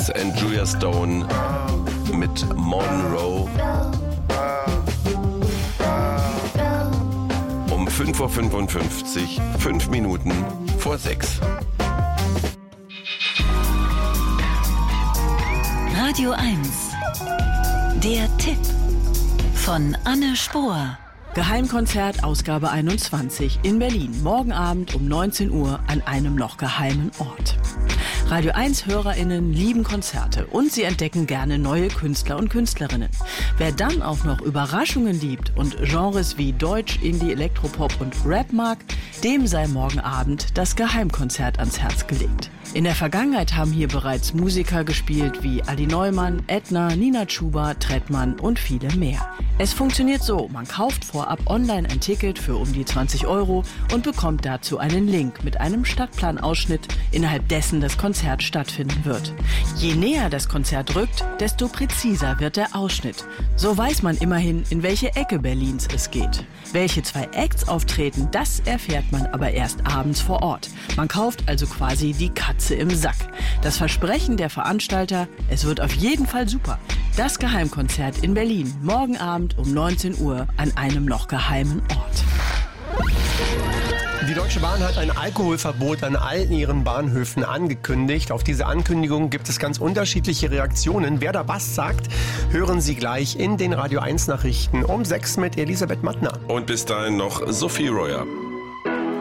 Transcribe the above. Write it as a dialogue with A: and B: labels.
A: ist Julia Stone mit Monroe. Um 5:55 Uhr, 5 Minuten vor 6.
B: Radio 1. Der Tipp von Anne Spohr.
C: Geheimkonzert Ausgabe 21 in Berlin. Morgen Abend um 19 Uhr an einem noch geheimen Ort. Radio 1 HörerInnen lieben Konzerte und sie entdecken gerne neue Künstler und Künstlerinnen. Wer dann auch noch Überraschungen liebt und Genres wie Deutsch, Indie, Elektropop und Rap mag, dem sei morgen Abend das Geheimkonzert ans Herz gelegt. In der Vergangenheit haben hier bereits Musiker gespielt wie Adi Neumann, Edna, Nina Chuba, Trettmann und viele mehr. Es funktioniert so, man kauft vorab online ein Ticket für um die 20 € und bekommt dazu einen Link mit einem Stadtplanausschnitt, innerhalb dessen das Konzert stattfinden wird. Je näher das Konzert rückt, desto präziser wird der Ausschnitt. So weiß man immerhin, in welche Ecke Berlins es geht. Welche 2 Acts auftreten, das erfährt man aber erst abends vor Ort. Man kauft also quasi die Katze im Sack. Das Versprechen der Veranstalter, es wird auf jeden Fall super. Das Geheimkonzert in Berlin, morgen Abend um 19 Uhr an einem noch geheimen Ort.
D: Die Deutsche Bahn hat ein Alkoholverbot an allen ihren Bahnhöfen angekündigt. Auf diese Ankündigung gibt es ganz unterschiedliche Reaktionen. Wer da was sagt, hören Sie gleich in den Radio 1 Nachrichten um 6 mit Elisabeth Mattner.
A: Und bis dahin noch Sophie Royer.